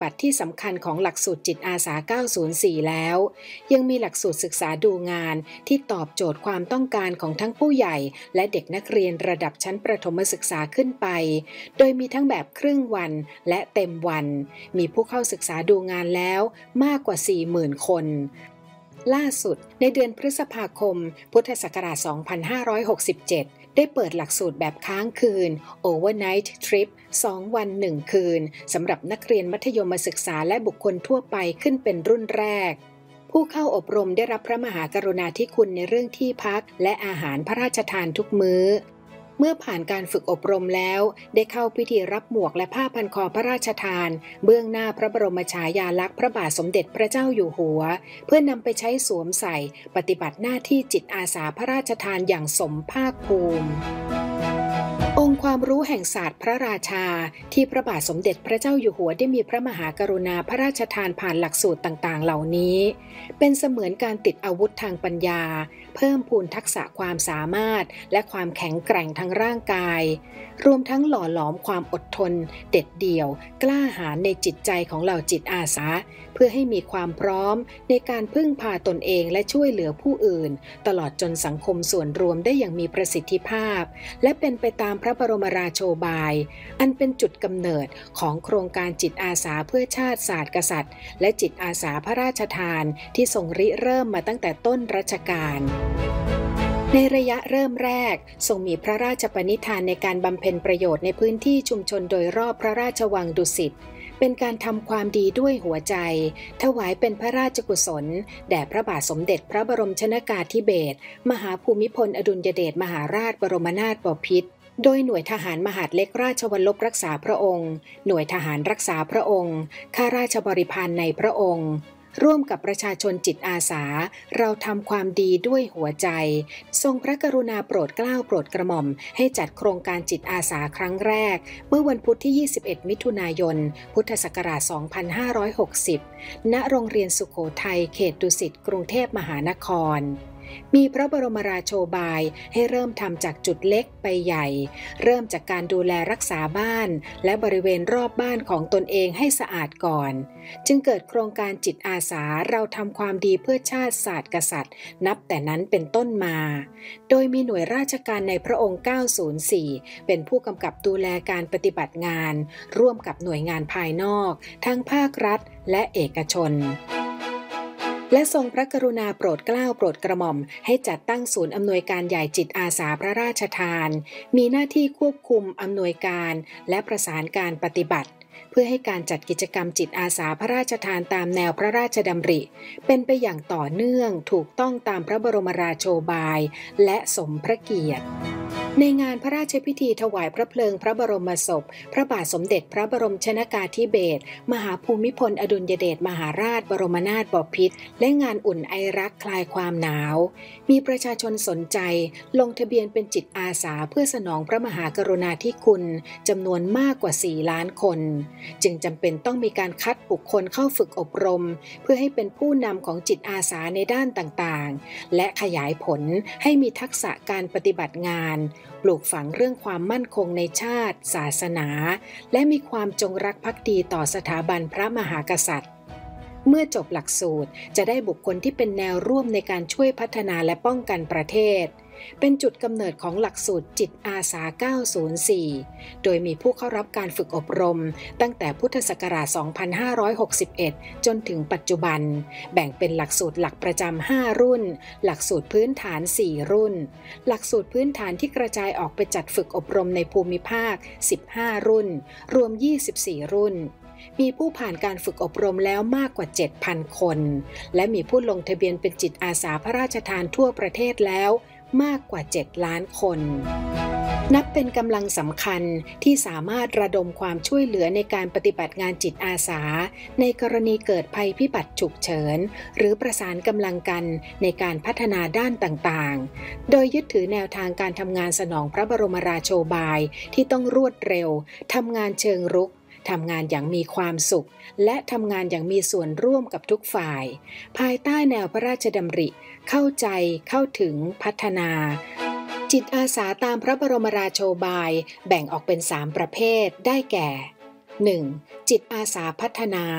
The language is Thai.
บัติที่สำคัญของหลักสูตรจิตอาสา 904 แล้วยังมีหลักสูตรศึกษาดูงานที่ตอบโจทย์ความต้องการของทั้งผู้ใหญ่และเด็กนักเรียนระดับชั้นประถมศึกษาขึ้นไปโดยมีทั้งแบบครึ่งวันและเต็มวันมีผู้เข้าศึกษาดูงานแล้วมากกว่า 40,000 คนล่าสุดในเดือนพฤษภาคมพุทธศักราช 2567 ได้เปิดหลักสูตรแบบค้างคืน Overnight Trip 2 วัน 1 คืนสำหรับนักเรียนมัธยมศึกษาและบุคคลทั่วไปขึ้นเป็นรุ่นแรกผู้เข้าอบรมได้รับพระมหากรุณาธิคุณในเรื่องที่พักและอาหารพระราชทานทุกมื้อเมื่อผ่านการฝึกอบรมแล้วได้เข้าพิธีรับหมวกและผ้าพันคอพระราชทานเบื้องหน้าพระบรมฉายาลักษณ์พระบาทสมเด็จพระเจ้าอยู่หัวเพื่อนำไปใช้สวมใส่ปฏิบัติหน้าที่จิตอาสาพระราชทานอย่างสมภาคภูมิองค์ความรู้แห่งศาสตร์พระราชาที่พระบาทสมเด็จพระเจ้าอยู่หัวได้มีพระมหากรุณาพระราชทานผ่านหลักสูตรต่างๆเหล่านี้เป็นเสมือนการติดอาวุธทางปัญญาเพิ่มพูนทักษะความสามารถและความแข็งแกร่งทางร่างกายรวมทั้งหล่อหลอมความอดทนเด็ดเดี่ยวกล้าหาญในจิตใจของเหล่าจิตอาสาเพื่อให้มีความพร้อมในการพึ่งพาตนเองและช่วยเหลือผู้อื่นตลอดจนสังคมส่วนรวมได้อย่างมีประสิทธิภาพและเป็นไปตามพระบรมราโชบายอันเป็นจุดกำเนิดของโครงการจิตอาสาเพื่อชาติศาสตร์กษัตริย์และจิตอาสาพระราชทานที่ทรงริเริ่มมาตั้งแต่ต้นรัชกาลในระยะเริ่มแรกทรงมีพระราชปณิธานในการบำเพ็ญประโยชน์ในพื้นที่ชุมชนโดยรอบพระราชวังดุสิตเป็นการทำความดีด้วยหัวใจถวายเป็นพระราชกุศลแด่พระบาทสมเด็จพระบรมชนกาธิเบศรมหาภูมิพลอดุลยเดชมหาราชบรมนาถบพิตรโดยหน่วยทหารมหาดเล็กราชวัลลบรักษาพระองค์หน่วยทหารรักษาพระองค์ข้าราชบริพารในพระองค์ร่วมกับประชาชนจิตอาสาเราทำความดีด้วยหัวใจทรงพระกรุณาโปรดเกล้าโปรดกระหม่อมให้จัดโครงการจิตอาสาครั้งแรกเมื่อวันพุธที่ 21 มิถุนายน พุทธศักราช 2560 ณ โรงเรียนสุโขทัยเขตดุสิตกรุงเทพมหานครมีพระบรมราโชบายให้เริ่มทำจากจุดเล็กไปใหญ่เริ่มจากการดูแลรักษาบ้านและบริเวณรอบบ้านของตนเองให้สะอาดก่อนจึงเกิดโครงการจิตอาสาเราทำความดีเพื่อชาติศาสตร์กษัตริย์นับแต่นั้นเป็นต้นมาโดยมีหน่วยราชการในพระองค์ 904 เป็นผู้กำกับดูแลการปฏิบัติงานร่วมกับหน่วยงานภายนอกทั้งภาครัฐและเอกชนและทรงพระกรุณาโปรดเกล้าโปรดกระหม่อมให้จัดตั้งศูนย์อำนวยการใหญ่จิตอาสาพระราชทานมีหน้าที่ควบคุมอำนวยการและประสานการปฏิบัติเพื่อให้การจัดกิจกรรมจิตอาสาพระราชทานตามแนวพระราชดำริเป็นไปอย่างต่อเนื่องถูกต้องตามพระบรมราโชบายและสมพระเกียรติในงานพระราชพิธีถวายพระเพลิงพระบรมศพพระบาทสมเด็จพระบรมชนกาธิเบศรมหาภูมิพลอดุลยเดชมหาราชบรมนาถบพิตรและงานอุ่นไอรักคลายความหนาวมีประชาชนสนใจลงทะเบียนเป็นจิตอาสาเพื่อสนองพระมหากรุณาธิคุณจำนวนมากกว่า 4 ล้านคนจึงจำเป็นต้องมีการคัดบุคคลเข้าฝึกอบรมเพื่อให้เป็นผู้นำของจิตอาสาในด้านต่างๆและขยายผลให้มีทักษะการปฏิบัติงานปลูกฝังเรื่องความมั่นคงในชาติศาสนาและมีความจงรักภักดีต่อสถาบันพระมหากษัตริย์เมื่อจบหลักสูตรจะได้บุคคลที่เป็นแนวร่วมในการช่วยพัฒนาและป้องกันประเทศเป็นจุดกำเนิดของหลักสูตรจิตอาสา 904 โดยมีผู้เข้ารับการฝึกอบรมตั้งแต่พุทธศักราช 2561 จนถึงปัจจุบันแบ่งเป็นหลักสูตรหลักประจำ 5 รุ่นหลักสูตรพื้นฐาน 4 รุ่นหลักสูตรพื้นฐานที่กระจายออกไปจัดฝึกอบรมในภูมิภาค 15 รุ่นรวม 24 รุ่นมีผู้ผ่านการฝึกอบรมแล้วมากกว่า 7,000 คนและมีผู้ลงทะเบียนเป็นจิตอาสาพระราชทานทั่วประเทศแล้วมากกว่า 7 ล้านคนนับเป็นกำลังสำคัญที่สามารถระดมความช่วยเหลือในการปฏิบัติงานจิตอาสาในกรณีเกิดภัยพิบัติฉุกเฉินหรือประสานกำลังกันในการพัฒนาด้านต่างๆโดยยึดถือแนวทางการทำงานสนองพระบรมราโชบายที่ต้องรวดเร็วทำงานเชิงรุกทำงานอย่างมีความสุขและทำงานอย่างมีส่วนร่วมกับทุกฝ่ายภายใต้แนวพระราชดำริเข้าใจเข้าถึงพัฒนาจิตอาสาตามพระบรมราโชบายแบ่งออกเป็น3ประเภทได้แก่ 1. จิตอาสาพัฒนา